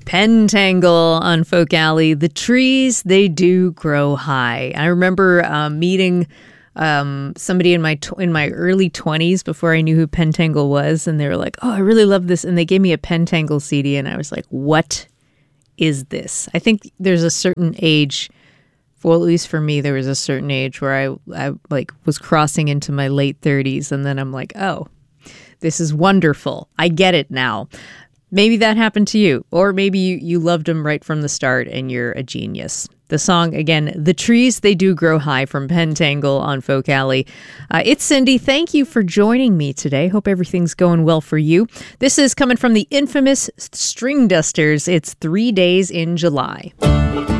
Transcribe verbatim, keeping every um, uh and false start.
Pentangle on Folk Alley. The trees, they do grow high. I remember um, meeting um, somebody in my tw- in my early twenties before I knew who Pentangle was, and they were like, "Oh, I really love this," and they gave me a Pentangle C D, and I was like, "What is this?" I think there's a certain age. Well, at least for me, there was a certain age where I I like was crossing into my late thirties, and then I'm like, "Oh, this is wonderful. I get it now." Maybe that happened to you, or maybe you, you loved them right from the start and you're a genius. The song, again, The Trees, They Do Grow High from Pentangle on Folk Alley. Uh, it's Cindy. Thank you for joining me today. Hope everything's going well for you. This is coming from the infamous Stringdusters. It's Three Days in July.